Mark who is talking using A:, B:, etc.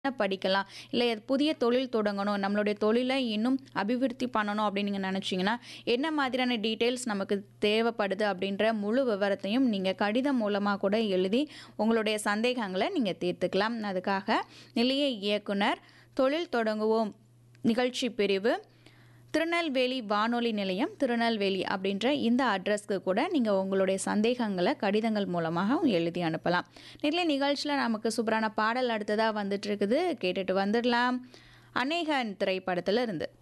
A: படிக்கலாம்? இல்ல புதிய தொழில் தொடங்கணும், நம்மளுடைய தொழிலை இன்னும் அபிவிருத்தி பண்ணணும் அப்படின்னு நீங்க நினைச்சீங்கன்னா, என்ன மாதிரியான டீட்டெயில்ஸ் நமக்கு தேவைப்படுது அப்படின்ற முழு விவரத்தையும் நீங்க கடிதம் மூலமா கூட எழுதி உங்களுடைய சந்தேகங்கள நீங்க தீர்த்துக்கலாம். அதுக்காக நிலைய இயக்குனர், தொழில் தொடங்குவோம் நிகழ்ச்சி பிரிவு, திருநெல்வேலி வானொலி நிலையம், திருநெல்வேலி அப்படின்ற இந்த அட்ரஸ்க்கு கூட நீங்கள் உங்களுடைய சந்தேகங்களை கடிதங்கள் மூலமாக எழுதி அனுப்பலாம். நேர்ல நிகழ்ச்சியில் நமக்கு சூப்பரான பாடல் அடுத்ததாக வந்துட்டு இருக்குது, கேட்டுட்டு வந்துடலாம். அநேகன் திரைப்படத்தில் இருந்து.